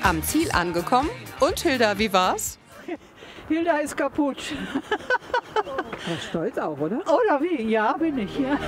Am Ziel angekommen. Und Hilda, wie war's? Hilda ist kaputt. Stolz auch, oder? Oder wie? Ja, bin ich. Ja.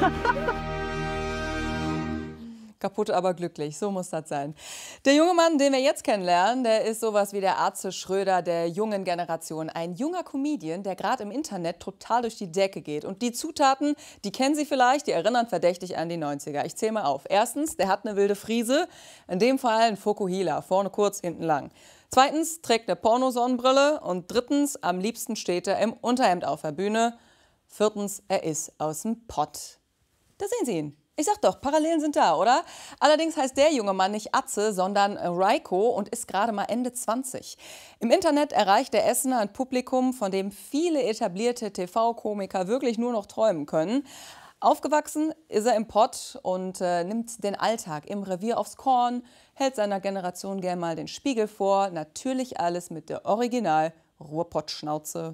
Kaputt, aber glücklich, so muss das sein. Der junge Mann, den wir jetzt kennenlernen, der ist sowas wie der Atze Schröder der jungen Generation. Ein junger Comedian, der gerade im Internet total durch die Decke geht. Und die Zutaten, die kennen Sie vielleicht, die erinnern verdächtig an die 90er. Ich zähle mal auf. Erstens, der hat eine wilde Frise, in dem Fall ein Fokuhila, vorne kurz, hinten lang. Zweitens, trägt eine Pornosonnenbrille. Und drittens, am liebsten steht er im Unterhemd auf der Bühne. Viertens, er ist aus dem Pott. Da sehen Sie ihn. Ich sag doch, Parallelen sind da, oder? Allerdings heißt der junge Mann nicht Atze, sondern Raiko und ist gerade mal Ende 20. Im Internet erreicht der Essener ein Publikum, von dem viele etablierte TV-Komiker wirklich nur noch träumen können. Aufgewachsen ist er im Pott und nimmt den Alltag im Revier aufs Korn, hält seiner Generation gern mal den Spiegel vor. Natürlich alles mit der Original-Ruhrpott-Schnauze.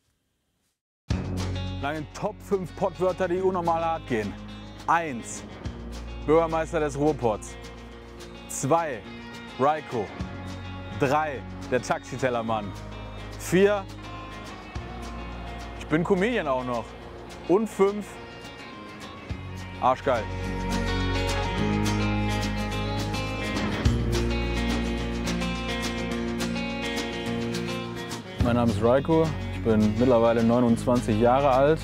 Lange Top 5 Pottwörter, die unnormal hart gehen. 1. Bürgermeister des Ruhrpots. 2. Raiko. 3. Der Taxitellermann. 4. Ich bin Comedian auch noch. Und 5. Arschgeil. Mein Name ist Raiko. Ich bin mittlerweile 29 Jahre alt.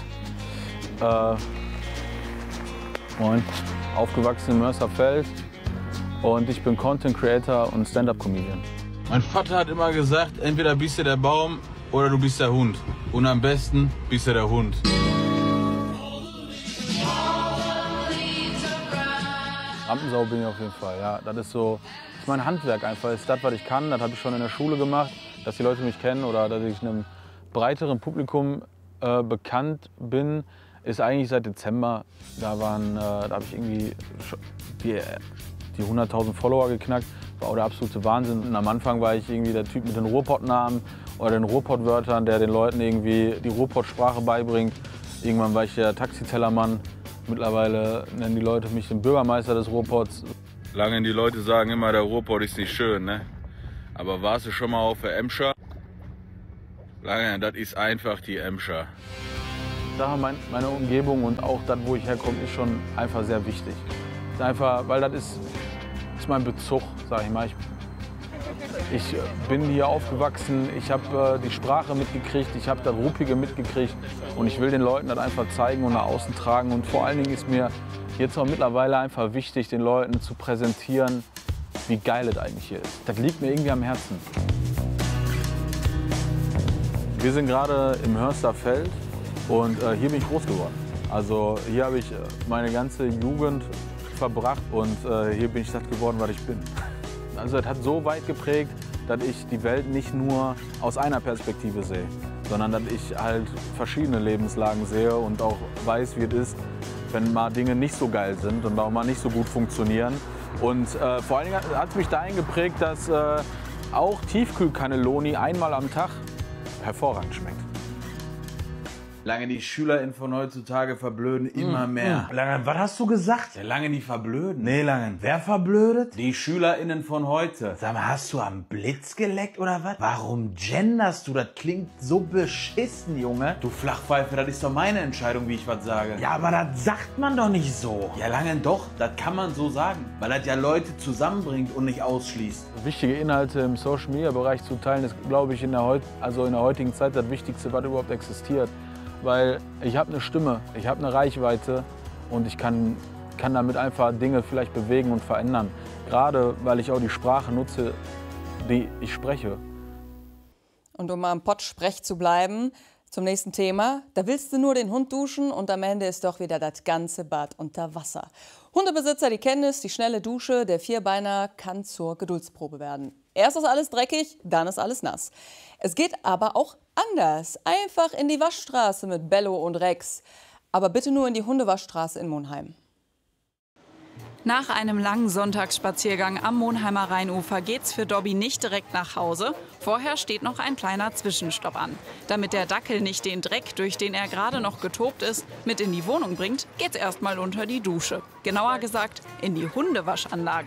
Moin. Aufgewachsen in Mörsterfeld und ich bin Content Creator und Stand-Up-Comedian. Mein Vater hat immer gesagt, entweder bist du der Baum oder du bist der Hund. Und am besten bist du der Hund. Rampensau bin ich auf jeden Fall, ja. Das ist so, das ist mein Handwerk einfach. Das ist das, was ich kann. Das habe ich schon in der Schule gemacht, dass die Leute mich kennen oder dass ich einem breiteren Publikum bekannt bin. Ist eigentlich seit Dezember, da habe ich irgendwie die 100.000 Follower geknackt. War auch der absolute Wahnsinn. Und am Anfang war ich irgendwie der Typ mit den Ruhrpott-Namen oder den Ruhrpott-Wörtern, der den Leuten irgendwie die Ruhrpott-Sprache beibringt. Irgendwann war ich der Taxitellermann. Mittlerweile nennen die Leute mich den Bürgermeister des Ruhrpots. Lange die Leute sagen immer, der Ruhrpott ist nicht schön, ne? Aber warst du schon mal auf der Emscher? Lange, das ist einfach die Emscher. Meine Umgebung und auch das, wo ich herkomme, ist schon einfach sehr wichtig. Ist einfach, weil das ist mein Bezug, sag ich mal. Ich bin hier aufgewachsen, ich habe die Sprache mitgekriegt, ich habe das Ruppige mitgekriegt und ich will den Leuten das einfach zeigen und nach außen tragen. Und vor allen Dingen ist mir jetzt auch mittlerweile einfach wichtig, den Leuten zu präsentieren, wie geil es eigentlich hier ist. Das liegt mir irgendwie am Herzen. Wir sind gerade im Hörsterfeld. Und hier bin ich groß geworden. Also hier habe ich meine ganze Jugend verbracht und hier bin ich das geworden, was ich bin. Also es hat so weit geprägt, dass ich die Welt nicht nur aus einer Perspektive sehe, sondern dass ich halt verschiedene Lebenslagen sehe und auch weiß, wie es ist, wenn mal Dinge nicht so geil sind und auch mal nicht so gut funktionieren. Und vor allen Dingen hat es mich dahin geprägt, dass auch Tiefkühlcannelloni einmal am Tag hervorragend schmeckt. Lange die SchülerInnen von heutzutage verblöden immer mehr. Lange, was hast du gesagt? Ja, lange die verblöden. Nee, Lange, wer verblödet? Die SchülerInnen von heute. Sag mal, hast du am Blitz geleckt oder was? Warum genderst du? Das klingt so beschissen, Junge. Du Flachpfeife, das ist doch meine Entscheidung, wie ich was sage. Ja, aber das sagt man doch nicht so. Ja, Lange doch, das kann man so sagen. Weil das ja Leute zusammenbringt und nicht ausschließt. Wichtige Inhalte im Social-Media-Bereich zu teilen, ist, glaube ich, in der heutigen Zeit das Wichtigste, was überhaupt existiert. Weil ich habe eine Stimme, ich habe eine Reichweite und ich kann damit einfach Dinge vielleicht bewegen und verändern. Gerade weil ich auch die Sprache nutze, die ich spreche. Und um mal am Pott-Sprech zu bleiben, zum nächsten Thema. Da willst du nur den Hund duschen und am Ende ist doch wieder das ganze Bad unter Wasser. Hundebesitzer, die kennen es, die schnelle Dusche, der Vierbeiner kann zur Geduldsprobe werden. Erst ist alles dreckig, dann ist alles nass. Es geht aber auch anders. Einfach in die Waschstraße mit Bello und Rex. Aber bitte nur in die Hundewaschstraße in Monheim. Nach einem langen Sonntagsspaziergang am Monheimer Rheinufer geht's für Dobby nicht direkt nach Hause. Vorher steht noch ein kleiner Zwischenstopp an. Damit der Dackel nicht den Dreck, durch den er gerade noch getobt ist, mit in die Wohnung bringt, geht's erstmal unter die Dusche. Genauer gesagt in die Hundewaschanlage.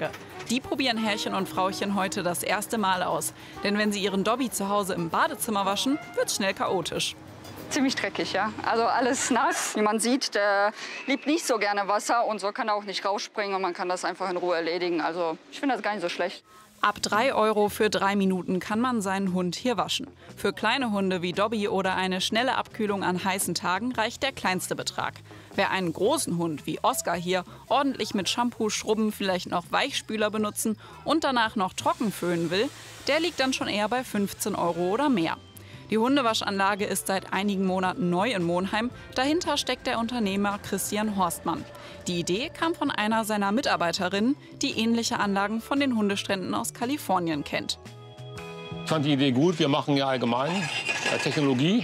Die probieren Herrchen und Frauchen heute das erste Mal aus. Denn wenn sie ihren Dobby zu Hause im Badezimmer waschen, wird's schnell chaotisch. Ziemlich dreckig, ja. Also alles nass. Wie man sieht, der liebt nicht so gerne Wasser und so kann er auch nicht rausspringen und man kann das einfach in Ruhe erledigen. Also ich finde das gar nicht so schlecht. Ab 3 € für 3 Minuten kann man seinen Hund hier waschen. Für kleine Hunde wie Dobby oder eine schnelle Abkühlung an heißen Tagen reicht der kleinste Betrag. Wer einen großen Hund wie Oscar hier ordentlich mit Shampoo, Schrubben, vielleicht noch Weichspüler benutzen und danach noch trocken föhnen will, der liegt dann schon eher bei 15 € oder mehr. Die Hundewaschanlage ist seit einigen Monaten neu in Monheim. Dahinter steckt der Unternehmer Christian Horstmann. Die Idee kam von einer seiner Mitarbeiterinnen, die ähnliche Anlagen von den Hundestränden aus Kalifornien kennt. Ich fand die Idee gut. Wir machen ja allgemein Technologie,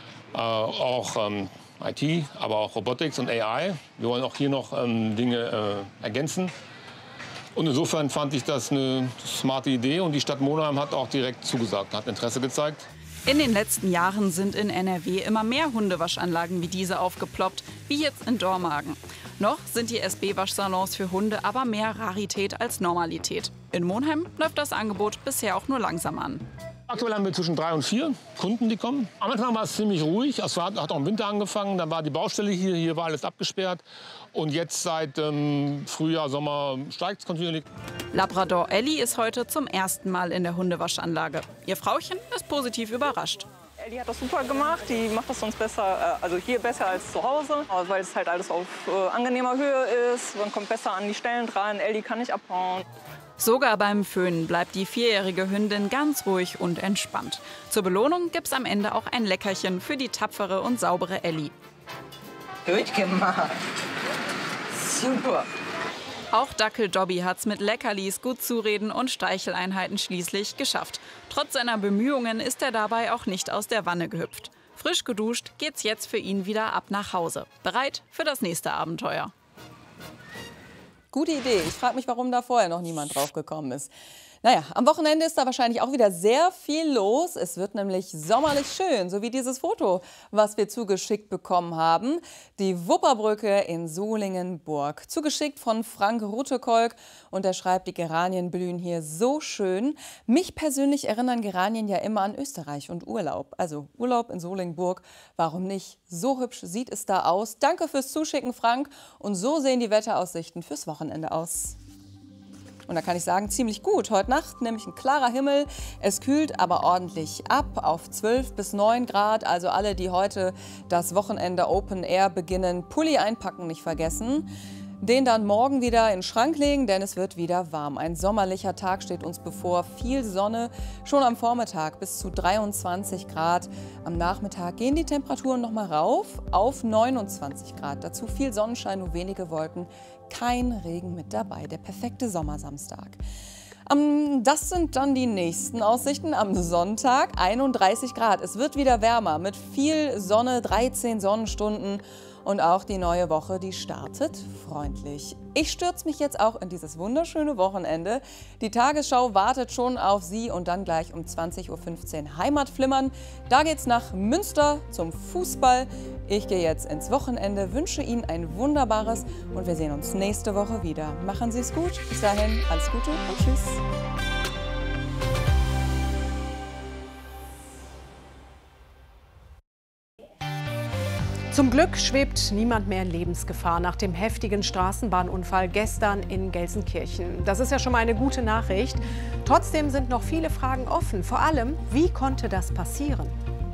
auch IT, aber auch Robotics und AI. Wir wollen auch hier noch Dinge ergänzen. Und insofern fand ich das eine smarte Idee und die Stadt Monheim hat auch direkt zugesagt, hat Interesse gezeigt. In den letzten Jahren sind in NRW immer mehr Hundewaschanlagen wie diese aufgeploppt, wie jetzt in Dormagen. Noch sind die SB-Waschsalons für Hunde aber mehr Rarität als Normalität. In Monheim läuft das Angebot bisher auch nur langsam an. Aktuell haben wir zwischen 3 und 4 Kunden, die kommen. Am Anfang war es ziemlich ruhig. Es hat auch im Winter angefangen. Dann war die Baustelle hier war alles abgesperrt. Und jetzt seit Frühjahr, Sommer steigt es kontinuierlich. Labrador Ellie ist heute zum ersten Mal in der Hundewaschanlage. Ihr Frauchen ist positiv überrascht. Ellie hat das super gemacht. Die macht das sonst besser, also hier besser als zu Hause, weil es halt alles auf angenehmer Höhe ist. Man kommt besser an die Stellen dran. Ellie kann nicht abhauen. Sogar beim Föhnen bleibt die 4-jährige Hündin ganz ruhig und entspannt. Zur Belohnung gibt's am Ende auch ein Leckerchen für die tapfere und saubere Ellie. Gut gemacht. Super. Auch Dackel Dobby hat's mit Leckerlis, gut zureden und Streicheleinheiten schließlich geschafft. Trotz seiner Bemühungen ist er dabei auch nicht aus der Wanne gehüpft. Frisch geduscht geht's jetzt für ihn wieder ab nach Hause. Bereit für das nächste Abenteuer. Gute Idee. Ich frage mich, warum da vorher noch niemand drauf gekommen ist. Naja, am Wochenende ist da wahrscheinlich auch wieder sehr viel los. Es wird nämlich sommerlich schön, so wie dieses Foto, was wir zugeschickt bekommen haben. Die Wupperbrücke in Solingenburg. Zugeschickt von Frank Rutekolk und er schreibt, die Geranien blühen hier so schön. Mich persönlich erinnern Geranien ja immer an Österreich und Urlaub. Also Urlaub in Solingenburg, warum nicht? So hübsch sieht es da aus. Danke fürs Zuschicken, Frank. Und so sehen die Wetteraussichten fürs Wochenende aus. Und da kann ich sagen, ziemlich gut. Heute Nacht nämlich ein klarer Himmel. Es kühlt aber ordentlich ab auf 12 bis 9 Grad. Also alle, die heute das Wochenende Open Air beginnen, Pulli einpacken nicht vergessen. Den dann morgen wieder in den Schrank legen, denn es wird wieder warm. Ein sommerlicher Tag steht uns bevor. Viel Sonne, schon am Vormittag bis zu 23 Grad. Am Nachmittag gehen die Temperaturen noch mal rauf auf 29 Grad. Dazu viel Sonnenschein, nur wenige Wolken. Kein Regen mit dabei. Der perfekte Sommersamstag. Das sind dann die nächsten Aussichten. Am Sonntag 31 Grad. Es wird wieder wärmer mit viel Sonne, 13 Sonnenstunden. Und auch die neue Woche, die startet freundlich. Ich stürze mich jetzt auch in dieses wunderschöne Wochenende. Die Tagesschau wartet schon auf Sie und dann gleich um 20:15 Uhr Heimatflimmern. Da geht's nach Münster zum Fußball. Ich gehe jetzt ins Wochenende, wünsche Ihnen ein wunderbares und wir sehen uns nächste Woche wieder. Machen Sie es gut. Bis dahin, alles Gute und tschüss. Zum Glück schwebt niemand mehr in Lebensgefahr nach dem heftigen Straßenbahnunfall gestern in Gelsenkirchen. Das ist ja schon mal eine gute Nachricht. Trotzdem sind noch viele Fragen offen. Vor allem, wie konnte das passieren?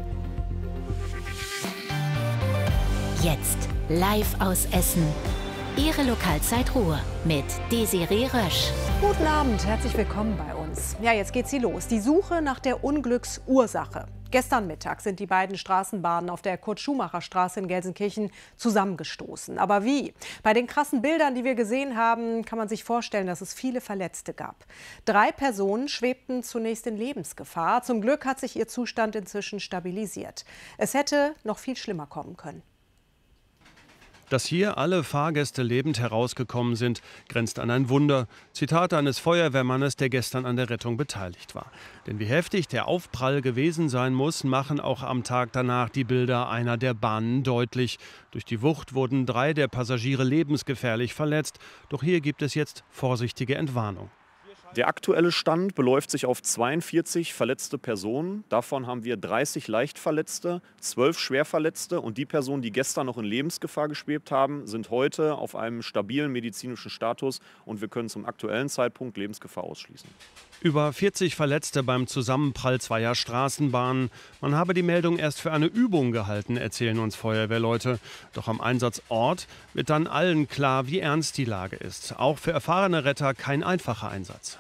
Jetzt live aus Essen. Ihre Lokalzeit Ruhr mit Desiree Rösch. Guten Abend, herzlich willkommen bei uns. Ja, jetzt geht sie los. Die Suche nach der Unglücksursache. Gestern Mittag sind die beiden Straßenbahnen auf der Kurt-Schumacher-Straße in Gelsenkirchen zusammengestoßen. Aber wie? Bei den krassen Bildern, die wir gesehen haben, kann man sich vorstellen, dass es viele Verletzte gab. 3 Personen schwebten zunächst in Lebensgefahr. Zum Glück hat sich ihr Zustand inzwischen stabilisiert. Es hätte noch viel schlimmer kommen können. Dass hier alle Fahrgäste lebend herausgekommen sind, grenzt an ein Wunder. Zitat eines Feuerwehrmannes, der gestern an der Rettung beteiligt war. Denn wie heftig der Aufprall gewesen sein muss, machen auch am Tag danach die Bilder einer der Bahnen deutlich. Durch die Wucht wurden 3 der Passagiere lebensgefährlich verletzt. Doch hier gibt es jetzt vorsichtige Entwarnung. Der aktuelle Stand beläuft sich auf 42 verletzte Personen. Davon haben wir 30 Leichtverletzte, 12 Schwerverletzte. Und die Personen, die gestern noch in Lebensgefahr geschwebt haben, sind heute auf einem stabilen medizinischen Status. Und wir können zum aktuellen Zeitpunkt Lebensgefahr ausschließen. Über 40 Verletzte beim Zusammenprall zweier Straßenbahnen. Man habe die Meldung erst für eine Übung gehalten, erzählen uns Feuerwehrleute. Doch am Einsatzort wird dann allen klar, wie ernst die Lage ist. Auch für erfahrene Retter kein einfacher Einsatz.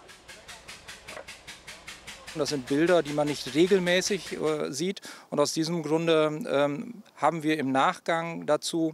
Das sind Bilder, die man nicht regelmäßig sieht. Und aus diesem Grunde haben wir im Nachgang dazu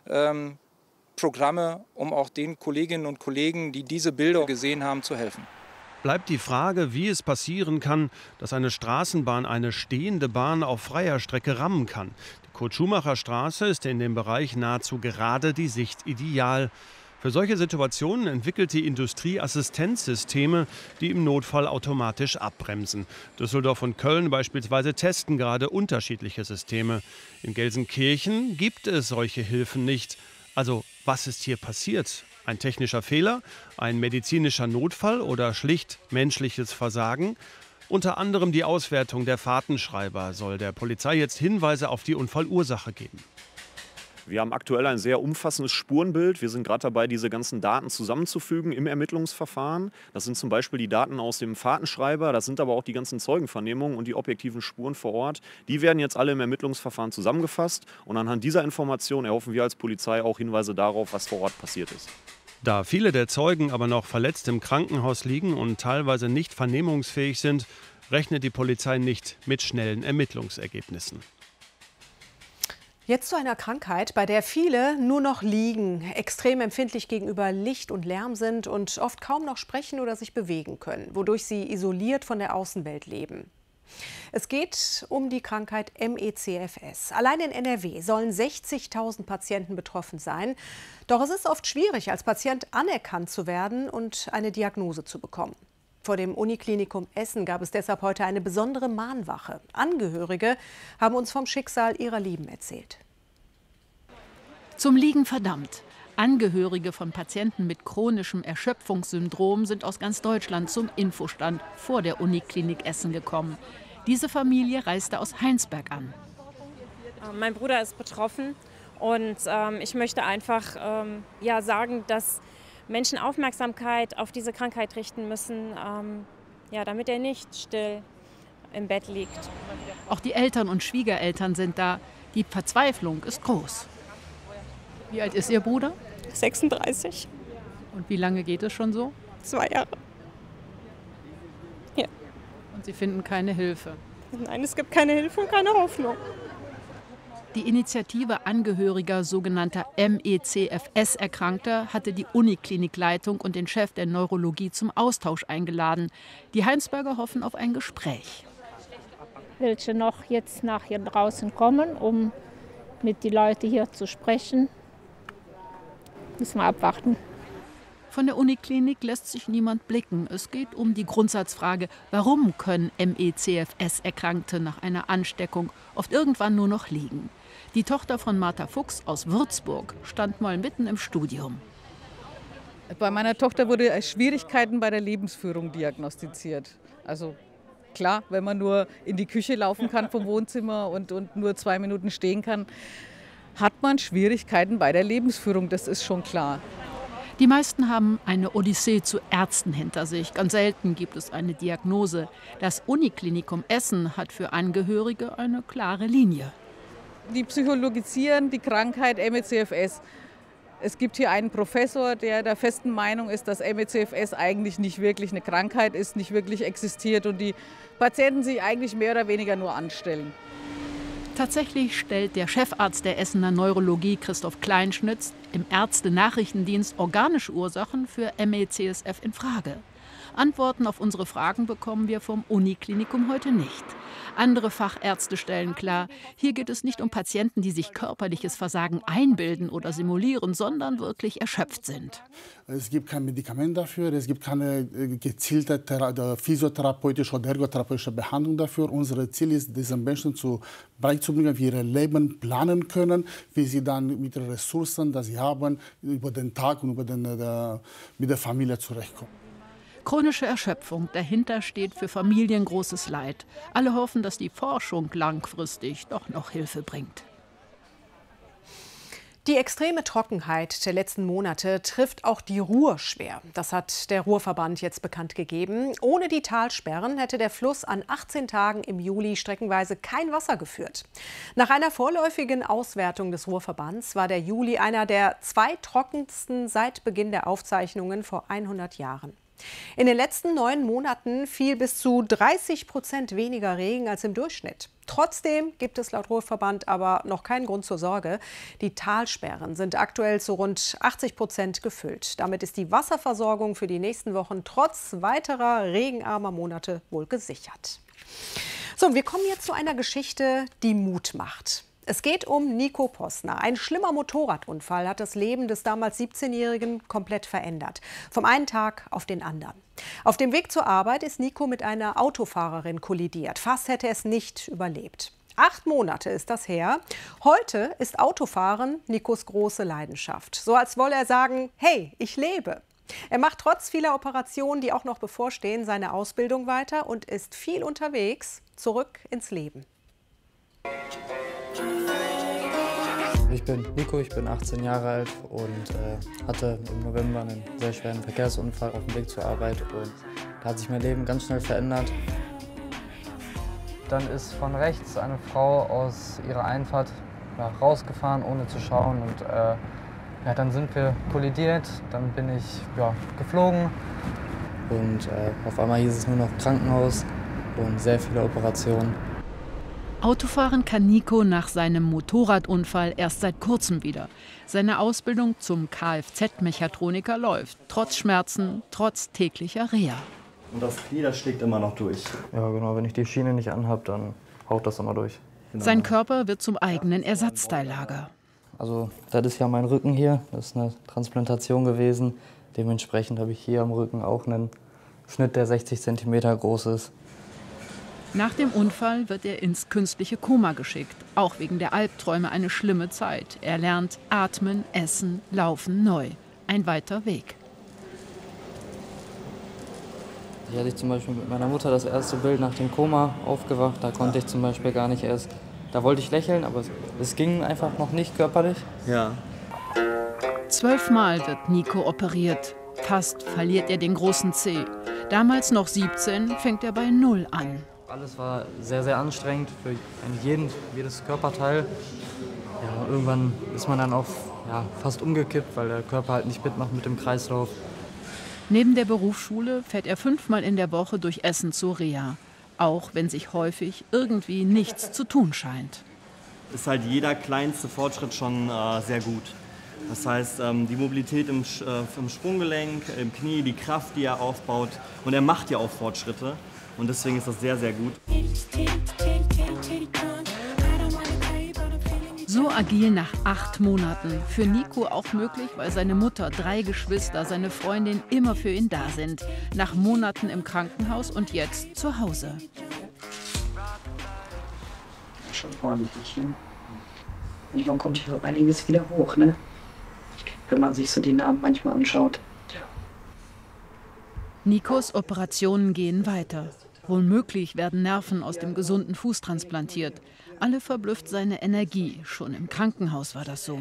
Programme, um auch den Kolleginnen und Kollegen, die diese Bilder gesehen haben, zu helfen. Bleibt die Frage, wie es passieren kann, dass eine Straßenbahn eine stehende Bahn auf freier Strecke rammen kann. Die Kurt-Schumacher-Straße ist in dem Bereich nahezu gerade die Sicht ideal. Für solche Situationen entwickelt die Industrie Assistenzsysteme, die im Notfall automatisch abbremsen. Düsseldorf und Köln beispielsweise testen gerade unterschiedliche Systeme. In Gelsenkirchen gibt es solche Hilfen nicht. Also, was ist hier passiert? Ein technischer Fehler, ein medizinischer Notfall oder schlicht menschliches Versagen? Unter anderem die Auswertung der Fahrtenschreiber soll der Polizei jetzt Hinweise auf die Unfallursache geben. Wir haben aktuell ein sehr umfassendes Spurenbild. Wir sind gerade dabei, diese ganzen Daten zusammenzufügen im Ermittlungsverfahren. Das sind zum Beispiel die Daten aus dem Fahrtenschreiber, das sind aber auch die ganzen Zeugenvernehmungen und die objektiven Spuren vor Ort. Die werden jetzt alle im Ermittlungsverfahren zusammengefasst und anhand dieser Information erhoffen wir als Polizei auch Hinweise darauf, was vor Ort passiert ist. Da viele der Zeugen aber noch verletzt im Krankenhaus liegen und teilweise nicht vernehmungsfähig sind, rechnet die Polizei nicht mit schnellen Ermittlungsergebnissen. Jetzt zu einer Krankheit, bei der viele nur noch liegen, extrem empfindlich gegenüber Licht und Lärm sind und oft kaum noch sprechen oder sich bewegen können, wodurch sie isoliert von der Außenwelt leben. Es geht um die Krankheit ME/CFS. Allein in NRW sollen 60.000 Patienten betroffen sein. Doch es ist oft schwierig, als Patient anerkannt zu werden und eine Diagnose zu bekommen. Vor dem Uniklinikum Essen gab es deshalb heute eine besondere Mahnwache. Angehörige haben uns vom Schicksal ihrer Lieben erzählt. Zum Liegen verdammt. Angehörige von Patienten mit chronischem Erschöpfungssyndrom sind aus ganz Deutschland zum Infostand vor der Uniklinik Essen gekommen. Diese Familie reiste aus Heinsberg an. Mein Bruder ist betroffen und ich möchte einfach sagen, dass Menschen Aufmerksamkeit auf diese Krankheit richten müssen, damit er nicht still im Bett liegt. Auch die Eltern und Schwiegereltern sind da. Die Verzweiflung ist groß. Wie alt ist Ihr Bruder? 36. Und wie lange geht es schon so? 2 Jahre. Ja. Und Sie finden keine Hilfe? Nein, es gibt keine Hilfe und keine Hoffnung. Die Initiative Angehöriger sogenannter ME/CFS-Erkrankter hatte die Uniklinikleitung und den Chef der Neurologie zum Austausch eingeladen. Die Heinsberger hoffen auf ein Gespräch. Welche noch jetzt nach hier draußen kommen, um mit den Leuten hier zu sprechen, müssen wir abwarten. Von der Uniklinik lässt sich niemand blicken. Es geht um die Grundsatzfrage, warum können ME/CFS-Erkrankte nach einer Ansteckung oft irgendwann nur noch liegen? Die Tochter von Martha Fuchs aus Würzburg stand mal mitten im Studium. Bei meiner Tochter wurde Schwierigkeiten bei der Lebensführung diagnostiziert. Also klar, wenn man nur in die Küche laufen kann vom Wohnzimmer und nur 2 Minuten stehen kann, hat man Schwierigkeiten bei der Lebensführung, das ist schon klar. Die meisten haben eine Odyssee zu Ärzten hinter sich. Ganz selten gibt es eine Diagnose. Das Uniklinikum Essen hat für Angehörige eine klare Linie. Die psychologisieren die Krankheit ME/CFS. Es gibt hier einen Professor, der der festen Meinung ist, dass ME/CFS eigentlich nicht wirklich eine Krankheit ist, nicht wirklich existiert und die Patienten sich eigentlich mehr oder weniger nur anstellen. Tatsächlich stellt der Chefarzt der Essener Neurologie, Christoph Kleinschnitz, im Ärzte-Nachrichtendienst organische Ursachen für ME/CSF in Frage. Antworten auf unsere Fragen bekommen wir vom Uniklinikum heute nicht. Andere Fachärzte stellen klar, hier geht es nicht um Patienten, die sich körperliches Versagen einbilden oder simulieren, sondern wirklich erschöpft sind. Es gibt kein Medikament dafür, es gibt keine gezielte physiotherapeutische oder ergotherapeutische Behandlung dafür. Unser Ziel ist, diesen Menschen beizubringen, wie ihre Leben planen können, wie sie dann mit den Ressourcen, die sie haben, über den Tag und mit der Familie zurechtkommen. Chronische Erschöpfung, dahinter steht für Familien großes Leid. Alle hoffen, dass die Forschung langfristig doch noch Hilfe bringt. Die extreme Trockenheit der letzten Monate trifft auch die Ruhr schwer. Das hat der Ruhrverband jetzt bekannt gegeben. Ohne die Talsperren hätte der Fluss an 18 Tagen im Juli streckenweise kein Wasser geführt. Nach einer vorläufigen Auswertung des Ruhrverbands war der Juli einer der zweittrockensten seit Beginn der Aufzeichnungen vor 100 Jahren. In den letzten 9 Monaten fiel bis zu 30% weniger Regen als im Durchschnitt. Trotzdem gibt es laut Ruhrverband aber noch keinen Grund zur Sorge. Die Talsperren sind aktuell zu rund 80% gefüllt. Damit ist die Wasserversorgung für die nächsten Wochen trotz weiterer regenarmer Monate wohl gesichert. So, wir kommen jetzt zu einer Geschichte, die Mut macht. Es geht um Nico Posner. Ein schlimmer Motorradunfall hat das Leben des damals 17-Jährigen komplett verändert. Vom einen Tag auf den anderen. Auf dem Weg zur Arbeit ist Nico mit einer Autofahrerin kollidiert. Fast hätte er es nicht überlebt. 8 Monate ist das her. Heute ist Autofahren Nikos große Leidenschaft. So als wolle er sagen, hey, ich lebe. Er macht trotz vieler Operationen, die auch noch bevorstehen, seine Ausbildung weiter und ist viel unterwegs, zurück ins Leben. Ich bin Nico, ich bin 18 Jahre alt und hatte im November einen sehr schweren Verkehrsunfall auf dem Weg zur Arbeit und da hat sich mein Leben ganz schnell verändert. Dann ist von rechts eine Frau aus ihrer Einfahrt rausgefahren, ohne zu schauen und dann sind wir kollidiert, dann bin ich geflogen. Und auf einmal hieß es nur noch Krankenhaus und sehr viele Operationen. Autofahren kann Nico nach seinem Motorradunfall erst seit kurzem wieder. Seine Ausbildung zum Kfz-Mechatroniker läuft, trotz Schmerzen, trotz täglicher Reha. Und das Knie, das schlägt immer noch durch. Ja genau, wenn ich die Schiene nicht anhab, dann haut das immer durch. Sein Körper wird zum eigenen Ersatzteillager. Also das ist ja mein Rücken hier, das ist eine Transplantation gewesen. Dementsprechend habe ich hier am Rücken auch einen Schnitt, der 60 cm groß ist. Nach dem Unfall wird er ins künstliche Koma geschickt. Auch wegen der Albträume eine schlimme Zeit. Er lernt atmen, essen, laufen neu. Ein weiter Weg. Hier hatte ich zum Beispiel mit meiner Mutter das erste Bild nach dem Koma aufgewacht. Da konnte ich zum Beispiel gar nicht erst. Da wollte ich lächeln, aber es ging einfach noch nicht körperlich. Ja. 12 Mal wird Nico operiert. Fast verliert er den großen Zeh. Damals noch 17, fängt er bei 0 an. Alles war sehr, sehr anstrengend für jedes Körperteil. Ja, irgendwann ist man dann auch fast umgekippt, weil der Körper halt nicht mitmacht mit dem Kreislauf. Neben der Berufsschule fährt er 5-mal in der Woche durch Essen zur Reha. Auch wenn sich häufig irgendwie nichts zu tun scheint. Ist halt jeder kleinste Fortschritt schon sehr gut. Das heißt, die Mobilität im Sprunggelenk, im Knie, die Kraft, die er aufbaut. Und er macht ja auch Fortschritte. Und deswegen ist das sehr, sehr gut. So agil nach 8 Monaten. Für Nico auch möglich, weil seine Mutter, 3 Geschwister, seine Freundin immer für ihn da sind. Nach Monaten im Krankenhaus und jetzt zu Hause. Schon ordentlich, ne? Manchmal kommt hier einiges wieder hoch, ne? Wenn man sich so die Namen manchmal anschaut. Nikos Operationen gehen weiter. Womöglich werden Nerven aus dem gesunden Fuß transplantiert. Alle verblüfft seine Energie. Schon im Krankenhaus war das so.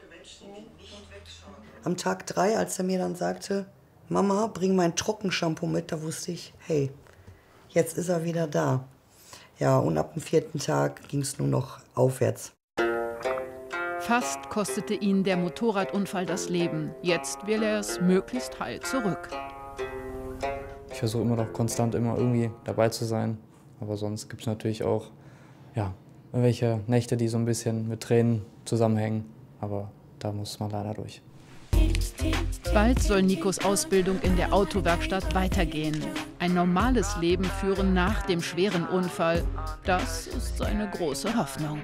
Am Tag 3, als er mir dann sagte, Mama, bring mein Trockenshampoo mit, da wusste ich, hey, jetzt ist er wieder da. Ja, und ab dem 4. Tag ging es nur noch aufwärts. Fast kostete ihn der Motorradunfall das Leben. Jetzt will er es möglichst heil zurück. Ich versuche immer noch konstant irgendwie dabei zu sein. Aber sonst gibt es natürlich auch irgendwelche Nächte, die so ein bisschen mit Tränen zusammenhängen. Aber da muss man leider durch. Bald soll Nikos Ausbildung in der Autowerkstatt weitergehen. Ein normales Leben führen nach dem schweren Unfall, das ist seine große Hoffnung.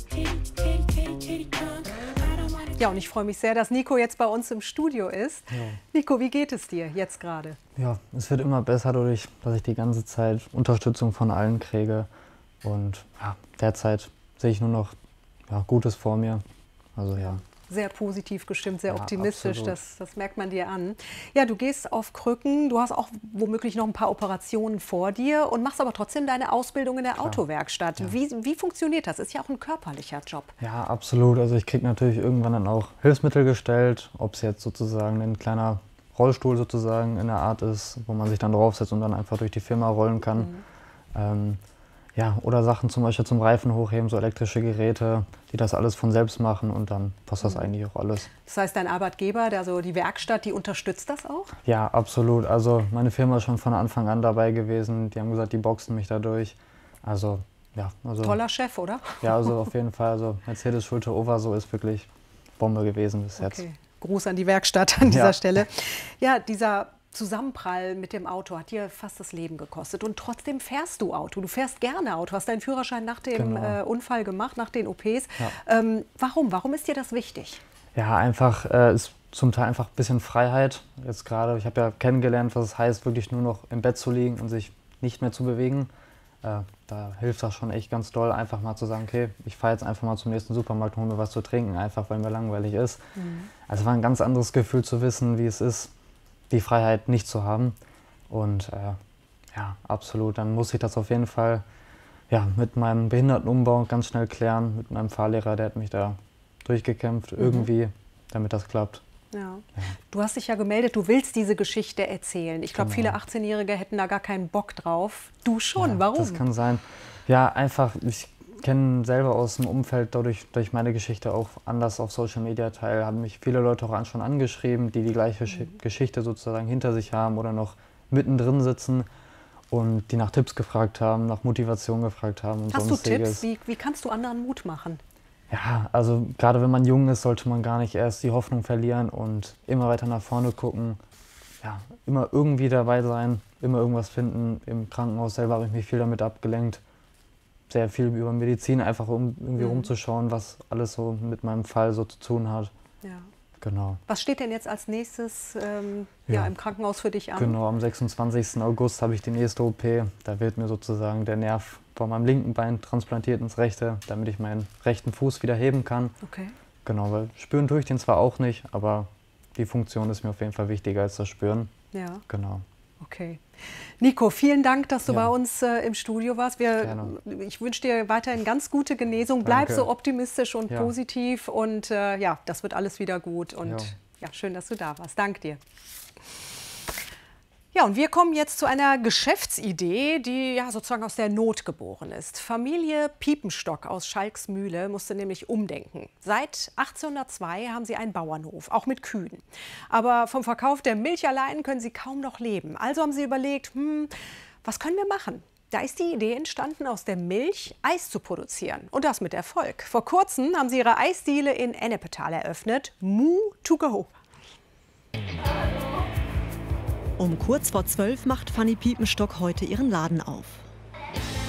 Ja, und ich freue mich sehr, dass Nico jetzt bei uns im Studio ist. Ja. Nico, wie geht es dir jetzt gerade? Ja, es wird immer besser dadurch, dass ich die ganze Zeit Unterstützung von allen kriege. Und derzeit sehe ich nur noch Gutes vor mir. Also ja, sehr positiv gestimmt, sehr Ja, optimistisch. absolut. Das merkt man dir an. Ja, du gehst auf Krücken, du hast auch womöglich noch ein paar Operationen vor dir und machst aber trotzdem deine Ausbildung in der Autowerkstatt. Ja. Wie funktioniert das? Ist ja auch ein körperlicher Job. Ja, absolut. Also ich kriege natürlich irgendwann dann auch Hilfsmittel gestellt, ob es jetzt sozusagen ein kleiner Rollstuhl sozusagen in der Art ist, wo man sich dann draufsetzt und dann einfach durch die Firma rollen kann. Ja, oder Sachen zum Beispiel zum Reifen hochheben, so elektrische Geräte, die das alles von selbst machen und dann passt das eigentlich auch alles. Das heißt, dein Arbeitgeber, also die Werkstatt, die unterstützt das auch? Ja, absolut. Also meine Firma ist schon von Anfang an dabei gewesen. Die haben gesagt, die boxen mich dadurch. Also ja. Also, Toller Chef, oder? Ja, also auf jeden Fall. Also Mercedes Schulte-Over so ist wirklich Bombe gewesen bis jetzt. Okay. Gruß an die Werkstatt an dieser Stelle. Ja, dieser Zusammenprall mit dem Auto hat dir fast das Leben gekostet und trotzdem fährst du Auto. Du fährst gerne Auto, hast deinen Führerschein nach dem Unfall gemacht, nach den OPs. Ja. Warum? Warum ist dir das wichtig? Ja, einfach ist zum Teil einfach ein bisschen Freiheit. Jetzt gerade, ich habe ja kennengelernt, was es heißt, wirklich nur noch im Bett zu liegen und sich nicht mehr zu bewegen. Da hilft das schon echt ganz doll, einfach mal zu sagen, okay, ich fahre jetzt einfach mal zum nächsten Supermarkt und hole mir was zu trinken, einfach weil mir langweilig ist. Also war ein ganz anderes Gefühl zu wissen, wie es ist, die Freiheit nicht zu haben. Und ja, absolut, dann muss ich das auf jeden Fall mit meinem Behindertenumbau ganz schnell klären, mit meinem Fahrlehrer, der hat mich da durchgekämpft, irgendwie, damit das klappt. Ja. Du hast dich ja gemeldet, du willst diese Geschichte erzählen. Ich glaube, viele 18-Jährige hätten da gar keinen Bock drauf. Du schon, warum? Das kann sein. Ja, einfach, ich kenne selber aus dem Umfeld durch meine Geschichte auch anders auf Social Media teil, haben mich viele Leute auch schon angeschrieben, die gleiche Geschichte sozusagen hinter sich haben oder noch mittendrin sitzen und die nach Tipps gefragt haben, nach Motivation gefragt haben. Und Hast du Sonstiges. Tipps? Wie kannst du anderen Mut machen? Ja, also gerade wenn man jung ist, sollte man gar nicht erst die Hoffnung verlieren und immer weiter nach vorne gucken. Ja, immer irgendwie dabei sein, immer irgendwas finden. Im Krankenhaus selber habe ich mich viel damit abgelenkt. Sehr viel über Medizin, einfach um irgendwie rumzuschauen, was alles so mit meinem Fall so zu tun hat. Ja. Genau. Was steht denn jetzt als nächstes im Krankenhaus für dich an? Genau, am 26. August habe ich die nächste OP. Da wird mir sozusagen der Nerv von meinem linken Bein transplantiert ins rechte, damit ich meinen rechten Fuß wieder heben kann. Okay. Genau, weil spüren tue ich den zwar auch nicht, aber die Funktion ist mir auf jeden Fall wichtiger als das Spüren. Ja. Genau. Okay. Nico, vielen Dank, dass du bei uns im Studio warst. Ich wünsche dir weiterhin ganz gute Genesung. Bleib so optimistisch und positiv und das wird alles wieder gut. Und schön, dass du da warst. Danke dir. Ja, und wir kommen jetzt zu einer Geschäftsidee, die sozusagen aus der Not geboren ist. Familie Piepenstock aus Schalksmühle musste nämlich umdenken. Seit 1802 haben sie einen Bauernhof, auch mit Kühen. Aber vom Verkauf der Milch allein können sie kaum noch leben. Also haben sie überlegt, was können wir machen? Da ist die Idee entstanden, aus der Milch Eis zu produzieren. Und das mit Erfolg. Vor kurzem haben sie ihre Eisdiele in Ennepetal eröffnet. Moo to go. Um kurz vor 12 macht Fanny Piepenstock heute ihren Laden auf.